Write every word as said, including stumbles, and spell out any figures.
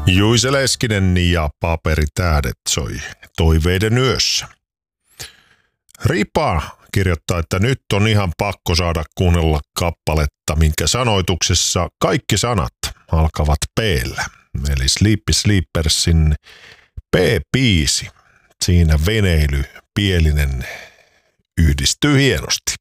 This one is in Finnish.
Juise Leskinen ja Paperitähdet soi Toiveiden yössä. Ripa kirjoittaa, että nyt on ihan pakko saada kuunnella kappaletta, minkä sanoituksessa kaikki sanat alkavat P:llä. Eli Sleepy Sleepersin P-biisi. Siinä veneily, pielinen yhdistyy hienosti.